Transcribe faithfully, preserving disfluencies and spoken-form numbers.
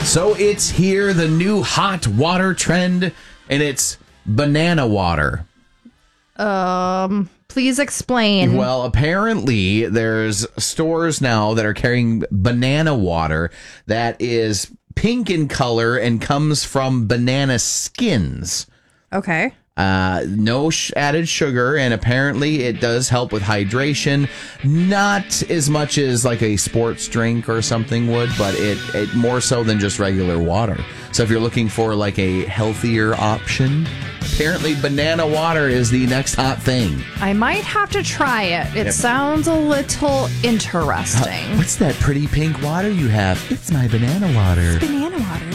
So it's here, the new hot water trend, and it's banana water. Um, please explain. Well, apparently there's stores now that are carrying banana water that is pink in color and comes from banana skins. Okay. Uh, no sh- added sugar, and apparently it does help with hydration. Not as much as like a sports drink or something would, but it, it more so than just regular water. So if you're looking for like a healthier option, apparently banana water is the next hot thing. I might have to try it. It Yep. sounds a little interesting. Uh, what's that pretty pink water you have? It's my banana water. Banana water.